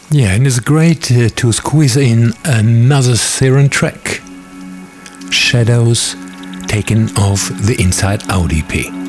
Yeah, and it's great to squeeze in another Siren track, Shadows, taken off the Inside Out EP.